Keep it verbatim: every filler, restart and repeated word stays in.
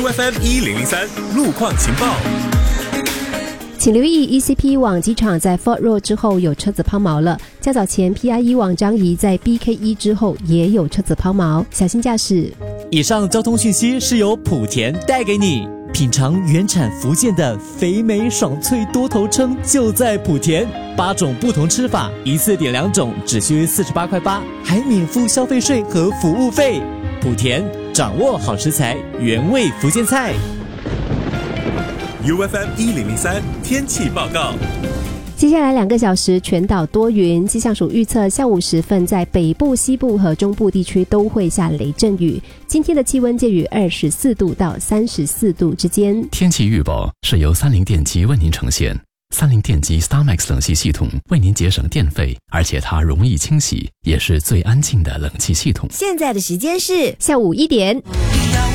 U F M 一零零三路况情报。 请留意 E C P 往机场在 Fort Road 之后有车子抛锚了。较早前 P I E 往樟宜在 B K E 之后也有车子抛锚，小心驾驶。 以上交通讯息是由莆田带给你。品尝原产福建的肥美爽脆多头称就在莆田，八种不同吃法，一次点两种，只需四十八块八，还免付消费税和服务费。莆田掌握好食材，原味福建菜。 U F M 一零零三天气报告。 接下来两个小时全岛多云，气象署预测下午时分在北部、西部和中部地区都会下雷阵雨。今天的气温介于二十四度到三十四度之间。 天气预报是由三菱电机为您呈现。三菱电机 StarMax 冷气系统为您节省电费，而且它容易清洗，也是最安静的冷气系统。 现在的时间是下午一点。